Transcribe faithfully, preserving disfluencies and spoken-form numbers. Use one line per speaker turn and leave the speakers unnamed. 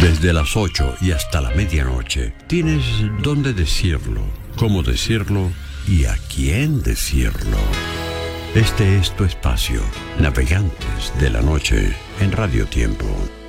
Desde las ocho y hasta la medianoche tienes dónde decirlo, cómo decirlo y a quién decirlo. Este es tu espacio, Navegantes de la Noche en Radio Tiempo.